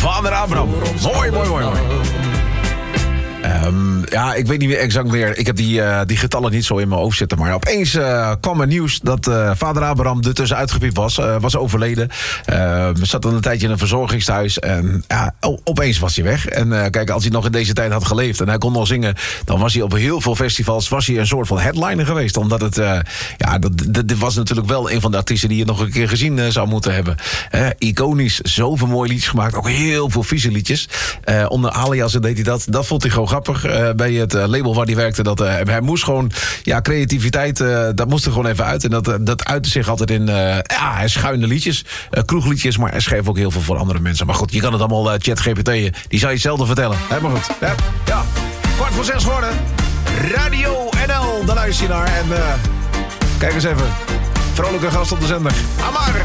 Vader Abraham. Mooi. Ja, ik weet niet meer exact meer. Ik heb die getallen niet zo in mijn hoofd zitten. Maar opeens kwam er nieuws dat vader Abraham er tussenuit gepiept was overleden. Zat al een tijdje in een verzorgingstehuis. En ja, opeens was hij weg. En kijk, als hij nog in deze tijd had geleefd en hij kon nog zingen, dan was hij op heel veel festivals een soort van headliner geweest. Omdat het, dit was natuurlijk wel een van de artiesten die je nog een keer gezien zou moeten hebben. Iconisch, zoveel mooie liedjes gemaakt. Ook heel veel vieze liedjes. Onder alias deed hij dat. Dat vond hij gewoon grappig. Bij het label waar hij werkte, hij moest gewoon, creativiteit, dat moest er gewoon even uit. En dat uitte zich altijd in schuine liedjes, kroegliedjes, maar hij schreef ook heel veel voor andere mensen. Maar goed, je kan het allemaal ChatGPT'en, die zou je hetzelfde vertellen. Maar goed, ja. 5:45 geworden. Radio NL, daar luister je naar. En kijk eens even, vrolijke gast op de zender. Amar!